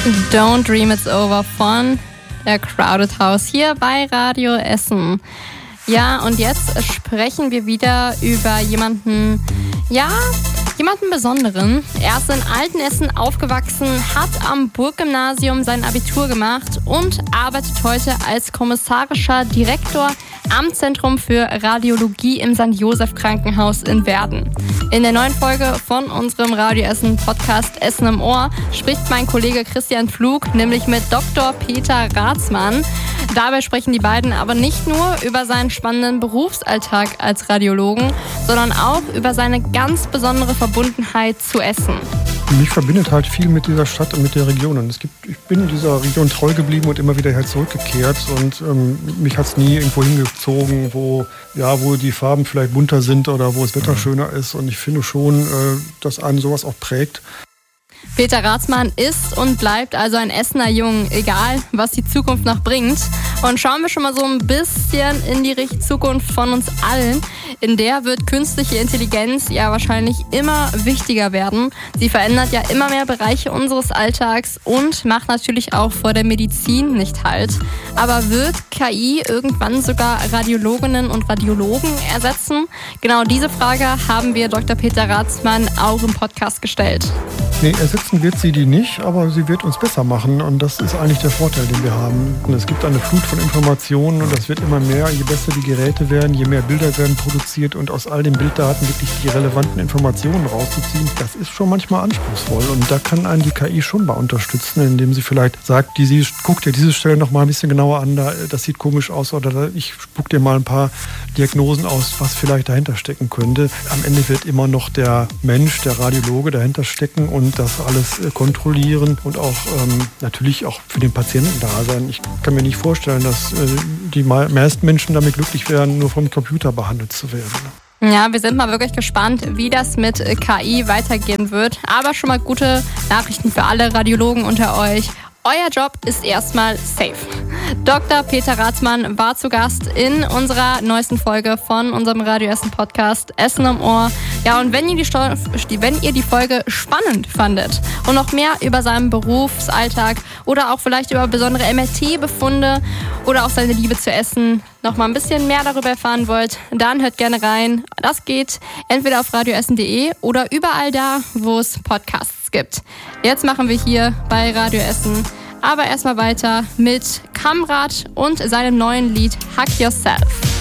Don't Dream It's Over von der Crowded House hier bei Radio Essen. Ja, und jetzt sprechen wir wieder über jemanden Besonderen. Er ist in Altenessen aufgewachsen, hat am Burggymnasium sein Abitur gemacht und arbeitet heute als kommissarischer Direktor am Zentrum für Radiologie im St. Joseph Krankenhaus in Werden. In der neuen Folge von unserem Radio Essen Podcast Essen im Ohr spricht mein Kollege Christian Pflug nämlich mit Dr. Peter Ratzmann. Dabei sprechen die beiden aber nicht nur über seinen spannenden Berufsalltag als Radiologen, sondern auch über seine ganz besondere Verbundenheit zu Essen. Mich verbindet halt viel mit dieser Stadt und mit der Region. Und ich bin dieser Region treu geblieben und immer wieder halt zurückgekehrt. Und mich hat es nie irgendwo hingezogen, wo die Farben vielleicht bunter sind oder wo das Wetter schöner ist. Und ich finde schon, dass einen sowas auch prägt. Peter Ratzmann ist und bleibt also ein Essener Jung, egal was die Zukunft noch bringt. Und schauen wir schon mal so ein bisschen in die Zukunft von uns allen. In der wird künstliche Intelligenz ja wahrscheinlich immer wichtiger werden. Sie verändert ja immer mehr Bereiche unseres Alltags und macht natürlich auch vor der Medizin nicht Halt. Aber wird KI irgendwann sogar Radiologinnen und Radiologen ersetzen? Genau diese Frage haben wir Dr. Peter Ratzmann auch im Podcast gestellt. Nee, ersetzen wird sie die nicht, aber sie wird uns besser machen und das ist eigentlich der Vorteil, den wir haben. Und es gibt eine Flut von Informationen und das wird immer mehr, je besser die Geräte werden, je mehr Bilder werden produziert und aus all den Bilddaten wirklich die relevanten Informationen rauszuziehen, das ist schon manchmal anspruchsvoll und da kann einen die KI schon mal unterstützen, indem sie vielleicht sagt, guck dir diese Stelle noch mal ein bisschen genauer an, das sieht komisch aus oder ich spuck dir mal ein paar Diagnosen aus, was vielleicht dahinter stecken könnte. Am Ende wird immer noch der Mensch, der Radiologe dahinter stecken und das alles kontrollieren und auch natürlich auch für den Patienten da sein. Ich kann mir nicht vorstellen, dass die meisten Menschen damit glücklich werden, nur vom Computer behandelt zu werden. Ja, wir sind mal wirklich gespannt, wie das mit KI weitergehen wird. Aber schon mal gute Nachrichten für alle Radiologen unter euch. Euer Job ist erstmal safe. Dr. Peter Ratzmann war zu Gast in unserer neuesten Folge von unserem Radio Essen Podcast Essen im Ohr. Ja, und wenn ihr die Folge spannend fandet und noch mehr über seinen Berufsalltag oder auch vielleicht über besondere MRT-Befunde oder auch seine Liebe zu Essen noch mal ein bisschen mehr darüber erfahren wollt, dann hört gerne rein. Das geht entweder auf radioessen.de oder überall da, wo es Podcasts gibt. Jetzt machen wir hier bei Radio Essen aber erstmal weiter mit Kamrat und seinem neuen Lied Hack Yourself.